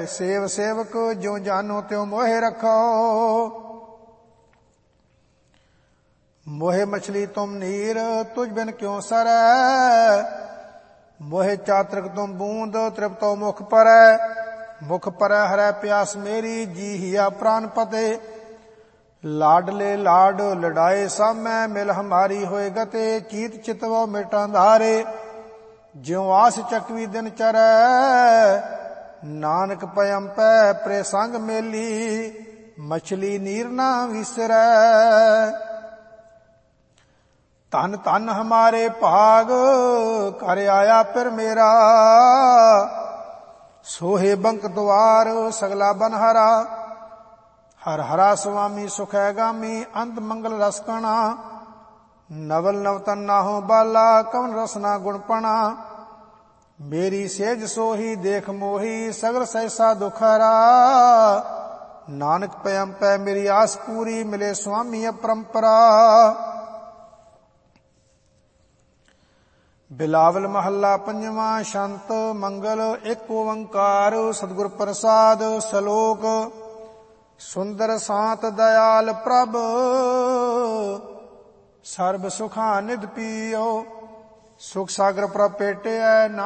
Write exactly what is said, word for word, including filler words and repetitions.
Save सेवक ज्यों जानो त्यों मोहे रखो। मोहे मछली तुम नीर तुझ बिन क्यों सरै। मोहे चातृक तुम बूंद तृप्तो मुख परै। मुख परै हरै प्यास मेरी जी हिया प्राण पते। लाडले लाड लड़ाए सामै मिल हमारी होए गते। चीत चितवो मिटां धारे ज्यों आस चकवी दिन चरै। नानक पयम पै प्रेसंग मेली मछली नीर ना विसरै। धन धन हमारे भाग कर आया फिर मेरा। सोहे बंक द्वार सगला बनहरा। हर हरा स्वामी सुख है गामी अंत मंगल रसकणा। नवल नवतन नाहो बाला कवन रसना गुणपणा। मेरी सेज सोही देख मोही सगल सहसा दुखहरा। नानक पयम पै मेरी आस पूरी मिले स्वामी अपरंपरा। बिलावल महला पंजवा। शांत मंगल एक ओंकार सतगुर प्रसाद। सलोक सुंदर सात दयाल प्रभ सर्ब सुखा निध पियो। सुख सागर प्रभ पेटे